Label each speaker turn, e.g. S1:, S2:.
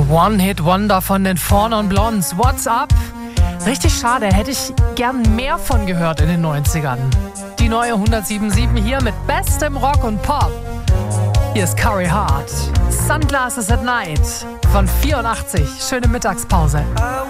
S1: One-Hit-Wonder von den Four Non Blondes. What's Up? Richtig schade, hätte ich gern mehr von gehört in den 90ern. Die neue 107.7 hier mit bestem Rock und Pop. Hier ist Corey Hart. Sunglasses at Night von 84. Schöne Mittagspause.